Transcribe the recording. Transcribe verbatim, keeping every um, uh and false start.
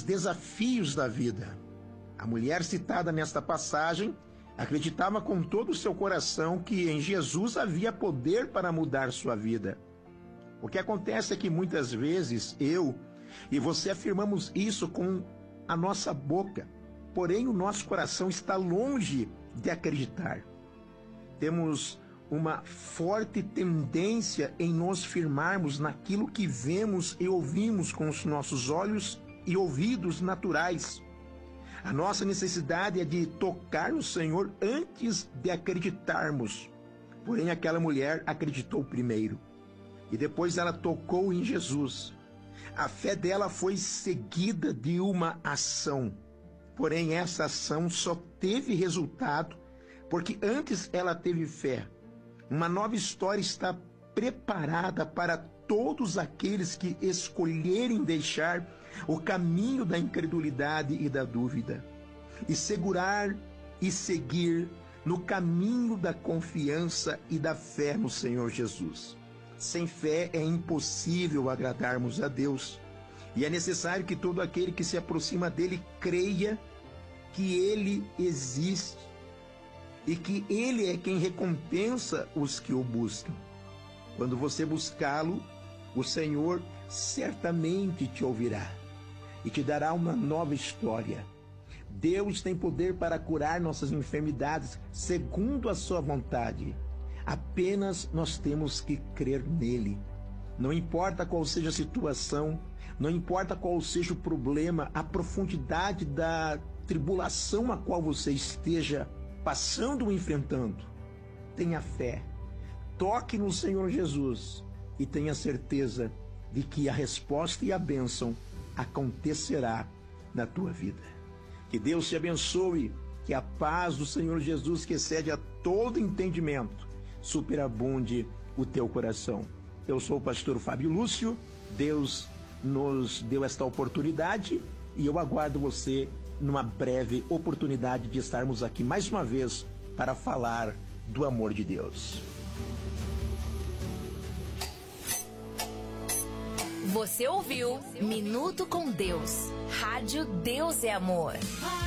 desafios da vida. A mulher citada nesta passagem acreditava com todo o seu coração que em Jesus havia poder para mudar sua vida. O que acontece é que muitas vezes eu e você afirmamos isso com a nossa boca, porém o nosso coração está longe de acreditar. Temos uma forte tendência em nos firmarmos naquilo que vemos e ouvimos com os nossos olhos e ouvidos naturais. A nossa necessidade é de tocar no Senhor antes de acreditarmos. Porém, aquela mulher acreditou primeiro. E depois ela tocou em Jesus. A fé dela foi seguida de uma ação. Porém, essa ação só teve resultado porque antes ela teve fé. Uma nova história está preparada para todos aqueles que escolherem deixar o caminho da incredulidade e da dúvida e segurar e seguir no caminho da confiança e da fé no Senhor Jesus. Sem fé é impossível agradarmos a Deus e é necessário que todo aquele que se aproxima dele creia que ele existe e que ele é quem recompensa os que o buscam. Quando você buscá-lo, o Senhor certamente te ouvirá e te dará uma nova história. Deus tem poder para curar nossas enfermidades segundo a sua vontade. Apenas nós temos que crer nele. Não importa qual seja a situação, não importa qual seja o problema, a profundidade da tribulação a qual você esteja passando ou enfrentando, tenha fé, toque no Senhor Jesus e tenha certeza de que a resposta e a bênção acontecerá na tua vida. Que Deus te abençoe, que a paz do Senhor Jesus, que excede a todo entendimento, superabunde o teu coração. Eu sou o pastor Fábio Lúcio, Deus nos deu esta oportunidade e eu aguardo você numa breve oportunidade de estarmos aqui mais uma vez para falar do amor de Deus. Você ouviu Minuto com Deus, Rádio Deus é Amor.